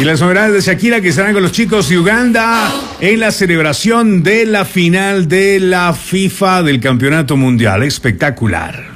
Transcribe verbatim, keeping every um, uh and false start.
Y las novedades de Shakira, que estarán con los chicos de Uganda en la celebración de la final de la FIFA del Campeonato Mundial. Espectacular.